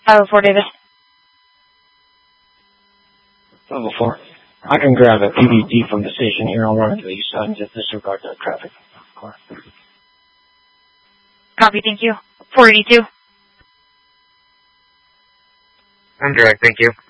4 David. Level 4. I can grab a PVD from the station here. I'll run it to the east side and just disregard the traffic. Copy, thank you. 482. I'm direct, thank you.